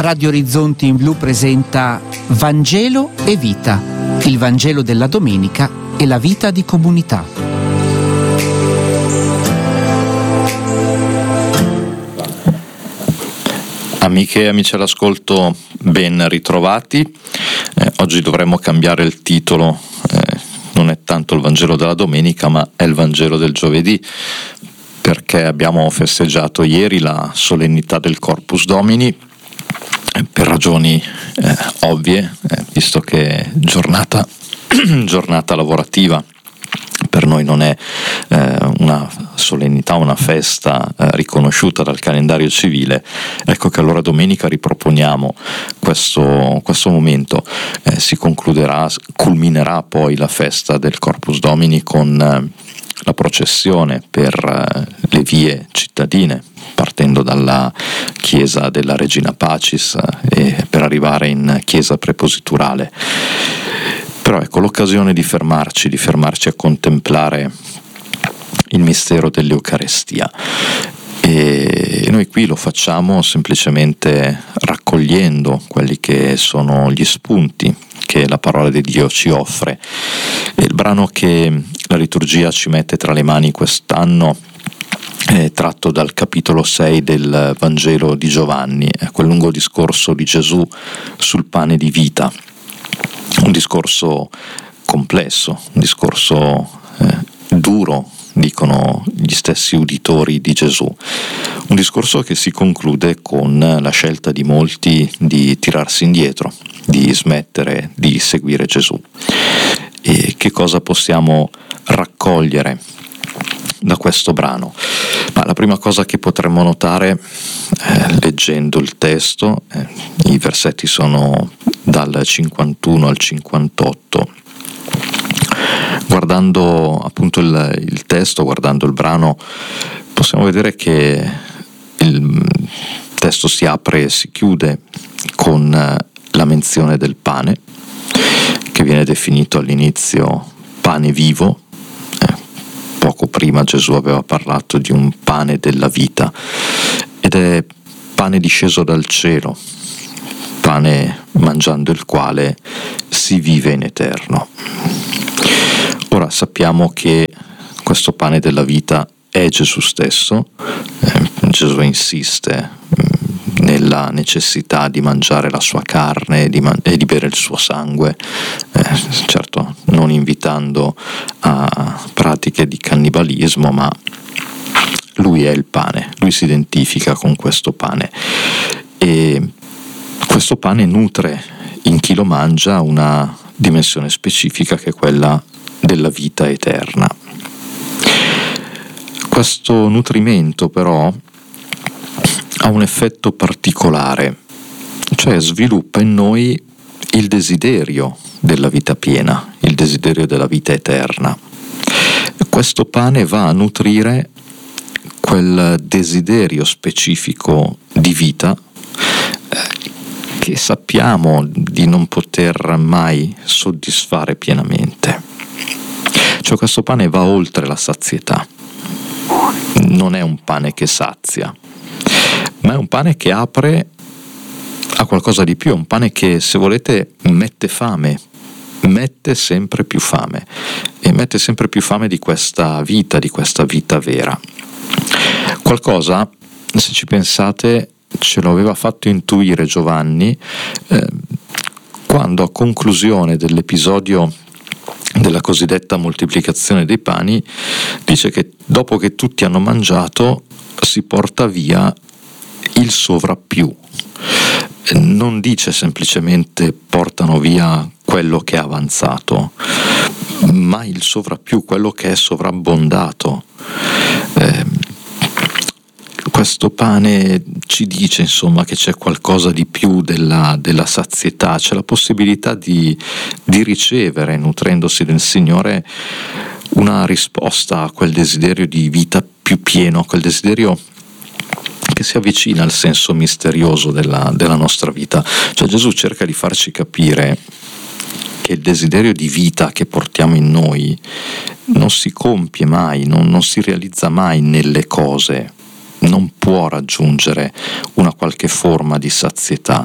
Radio Orizzonti in Blu presenta Vangelo e Vita, il Vangelo della domenica e la vita di comunità. Amiche e amici all'ascolto, ben ritrovati. Oggi dovremmo cambiare il titolo, non è tanto il Vangelo della domenica, ma è il Vangelo del giovedì, perché abbiamo festeggiato ieri la solennità del Corpus Domini, per ragioni ovvie, visto che è giornata lavorativa. Per noi non è una solennità, una festa riconosciuta dal calendario civile. Ecco che allora domenica riproponiamo questo momento. Si culminerà poi la festa del Corpus Domini con la processione per le vie cittadine, partendo dalla chiesa della Regina Pacis e per arrivare in chiesa prepositurale. Però ecco l'occasione di fermarci a contemplare il mistero dell'Eucarestia. E noi qui lo facciamo semplicemente raccogliendo quelli che sono gli spunti che la parola di Dio ci offre. E il brano che la liturgia ci mette tra le mani quest'anno è tratto dal capitolo 6 del Vangelo di Giovanni, è quel lungo discorso di Gesù sul pane di vita. Un discorso complesso, un discorso duro, dicono gli stessi uditori di Gesù. Un discorso che si conclude con la scelta di molti di tirarsi indietro, di smettere di seguire Gesù. E che cosa possiamo raccogliere da questo brano? Ma la prima cosa che potremmo notare, leggendo il testo, i versetti sono dal 51 al 58, guardando appunto il testo, guardando il brano, possiamo vedere che il testo si apre e si chiude con la menzione del pane, che viene definito all'inizio pane vivo. Poco prima Gesù aveva parlato di un pane della vita, ed è pane disceso dal cielo, pane mangiando il quale si vive in eterno. Ora sappiamo che questo pane della vita è Gesù stesso. Gesù insiste nella necessità di mangiare la sua carne e di bere il suo sangue, certo non invitando a pratiche di cannibalismo, ma lui è il pane, lui si identifica con questo pane, e questo pane nutre in chi lo mangia una dimensione specifica che è quella della vita eterna. Questo nutrimento però ha un effetto particolare, cioè sviluppa in noi il desiderio della vita piena, il desiderio della vita eterna. Questo pane va a nutrire quel desiderio specifico di vita che sappiamo di non poter mai soddisfare pienamente. Cioè questo pane va oltre la sazietà, non è un pane che sazia, ma è un pane che apre a qualcosa di più, è un pane che, se volete, mette fame, mette sempre più fame, e mette sempre più fame di questa vita vera. Qualcosa, se ci pensate, ce lo aveva fatto intuire Giovanni quando, a conclusione dell'episodio della cosiddetta moltiplicazione dei pani, dice che dopo che tutti hanno mangiato si porta via il sovrappiù. Non dice semplicemente portano via quello che è avanzato, ma il sovrappiù, quello che è sovrabbondato. Questo pane ci dice insomma che c'è qualcosa di più della sazietà, c'è la possibilità di ricevere, nutrendosi del Signore, una risposta a quel desiderio di vita più pieno, a quel desiderio che si avvicina al senso misterioso della nostra vita. Cioè Gesù cerca di farci capire che il desiderio di vita che portiamo in noi non si compie mai, non si realizza mai nelle cose, non può raggiungere una qualche forma di sazietà.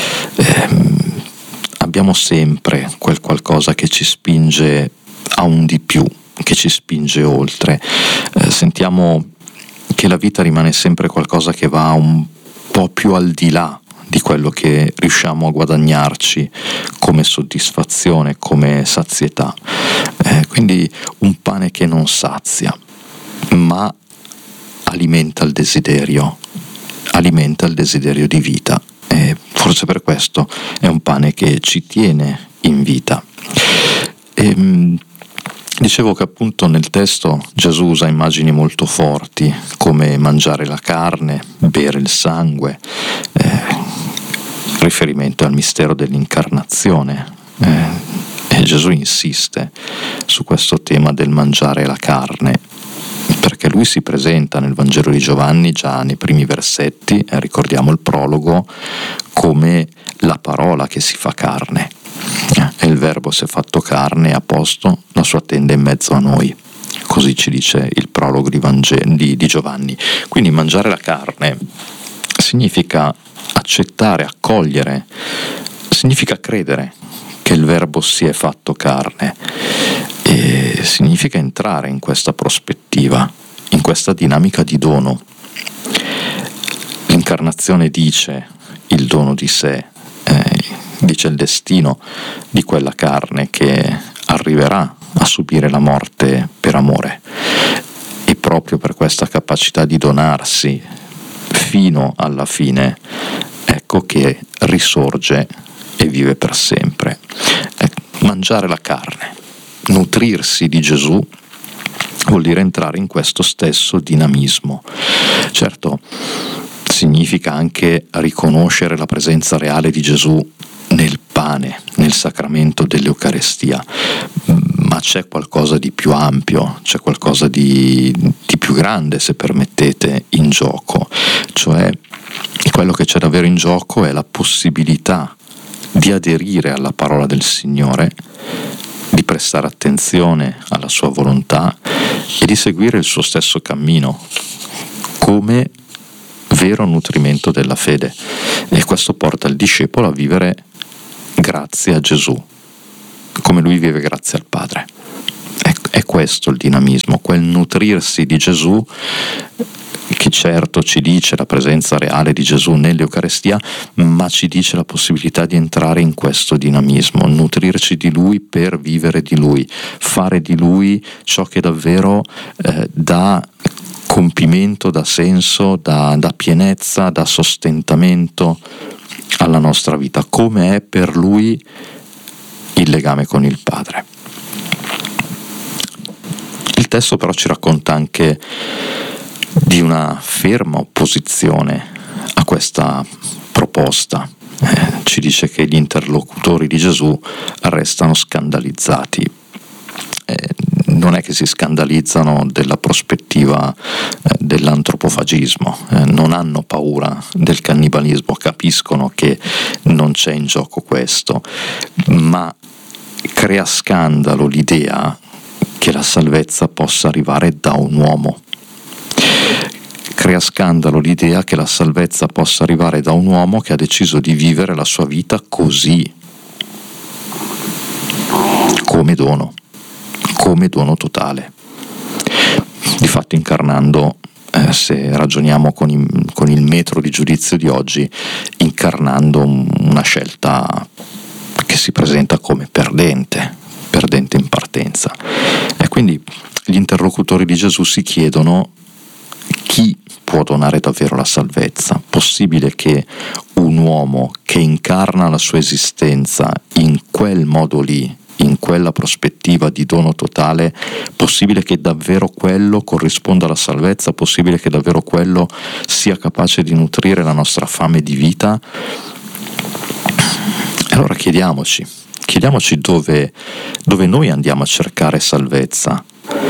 Abbiamo sempre quel qualcosa che ci spinge a un di più, che ci spinge oltre. Sentiamo che la vita rimane sempre qualcosa che va un po' più al di là di quello che riusciamo a guadagnarci come soddisfazione, come sazietà. Quindi un pane che non sazia, ma alimenta il desiderio di vita. E forse per questo è un pane che ci tiene in vita. Dicevo che appunto nel testo Gesù usa immagini molto forti, come mangiare la carne, bere il sangue, riferimento al mistero dell'incarnazione. E Gesù insiste su questo tema del mangiare la carne, perché lui si presenta nel Vangelo di Giovanni già nei primi versetti, ricordiamo il prologo, come la parola che si fa carne. E il Verbo si è fatto carne e ha posto la sua tenda in mezzo a noi. Così ci dice il prologo di Giovanni. Quindi mangiare la carne significa accettare, accogliere, significa credere che il Verbo si è fatto carne, e significa entrare in questa prospettiva, in questa dinamica di dono. L'incarnazione dice il dono di sé, dice il destino di quella carne che arriverà a subire la morte per amore, e proprio per questa capacità di donarsi fino alla fine, ecco che risorge e vive per sempre. Mangiare la carne, nutrirsi di Gesù, vuol dire entrare in questo stesso dinamismo. Certo, significa anche riconoscere la presenza reale di Gesù nel pane, nel sacramento dell'Eucarestia, ma c'è qualcosa di più ampio, c'è qualcosa di più grande, se permettete, in gioco. Cioè, quello che c'è davvero in gioco è la possibilità di aderire alla parola del Signore, di prestare attenzione alla sua volontà e di seguire il suo stesso cammino come vero nutrimento della fede. E questo porta il discepolo a vivere grazie a Gesù, come lui vive grazie al Padre. È questo il dinamismo, quel nutrirsi di Gesù, che certo ci dice la presenza reale di Gesù nell'Eucarestia, ma ci dice la possibilità di entrare in questo dinamismo, nutrirci di Lui per vivere di Lui, fare di Lui ciò che davvero dà compimento, dà senso, dà pienezza, dà sostentamento alla nostra vita, come è per Lui il legame con il Padre. Il testo però ci racconta anche di una ferma opposizione a questa proposta. Ci dice che gli interlocutori di Gesù restano scandalizzati. Non è che si scandalizzano della prospettiva dell'antropofagismo, non hanno paura del cannibalismo, capiscono che non c'è in gioco questo, ma crea scandalo l'idea che la salvezza possa arrivare da un uomo. Crea scandalo l'idea che la salvezza possa arrivare da un uomo che ha deciso di vivere la sua vita così, come dono totale. Difatti incarnando, se ragioniamo con il metro di giudizio di oggi, incarnando una scelta che si presenta come perdente in partenza. E quindi gli interlocutori di Gesù si chiedono: chi può donare davvero la salvezza? Possibile che un uomo che incarna la sua esistenza in quel modo lì, in quella prospettiva di dono totale, possibile che davvero quello corrisponda alla salvezza? Possibile che davvero quello sia capace di nutrire la nostra fame di vita? Allora chiediamoci dove noi andiamo a cercare salvezza,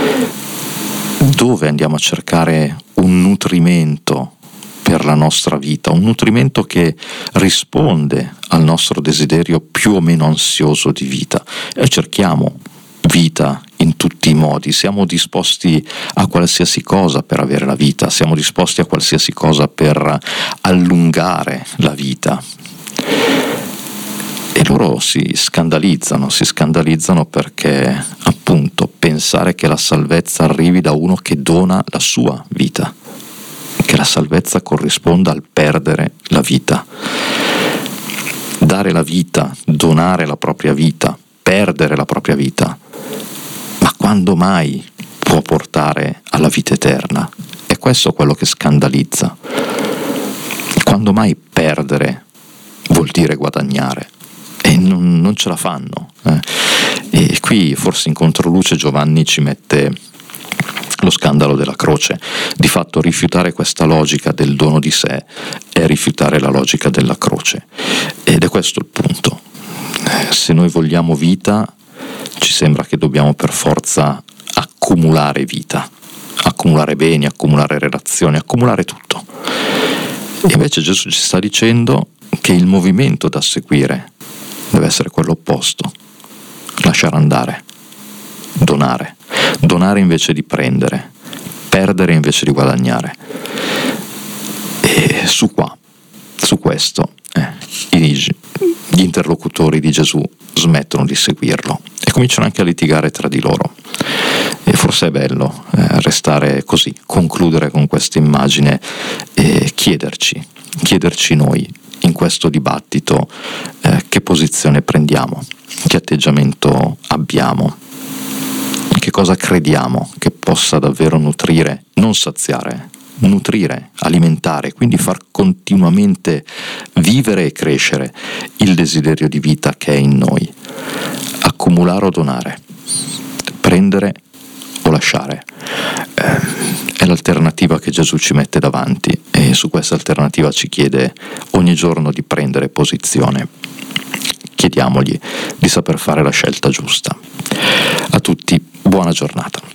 dove andiamo a cercare un nutrimento per la nostra vita, un nutrimento che risponde al nostro desiderio più o meno ansioso di vita, e cerchiamo vita in tutti i modi, siamo disposti a qualsiasi cosa per avere la vita, siamo disposti a qualsiasi cosa per allungare la vita. E loro si scandalizzano perché appunto pensare che la salvezza arrivi da uno che dona la sua vita, che la salvezza corrisponda al perdere la vita. Dare la vita, donare la propria vita, perdere la propria vita, ma quando mai può portare alla vita eterna? E questo è quello che scandalizza. Quando mai perdere vuol dire guadagnare? E non ce la fanno. E qui forse in controluce Giovanni ci mette lo scandalo della croce. Di fatto rifiutare questa logica del dono di sé è rifiutare la logica della croce, ed è questo il punto. Se noi vogliamo vita, ci sembra che dobbiamo per forza accumulare vita, accumulare beni, accumulare relazioni, accumulare tutto. E invece Gesù ci sta dicendo che il movimento da seguire deve essere quello opposto: lasciare andare, donare invece di prendere, perdere invece di guadagnare. E su questo gli interlocutori di Gesù smettono di seguirlo e cominciano anche a litigare tra di loro. E forse è bello restare così, concludere con questa immagine e chiederci noi in questo dibattito che posizione prendiamo, che atteggiamento abbiamo, che cosa crediamo che possa davvero nutrire, non saziare, nutrire, alimentare, quindi far continuamente vivere e crescere il desiderio di vita che è in noi. Accumulare o donare, prendere o lasciare, è l'alternativa che Gesù ci mette davanti, e su questa alternativa ci chiede ogni giorno di prendere posizione. Chiediamogli di saper fare la scelta giusta. A tutti buona giornata.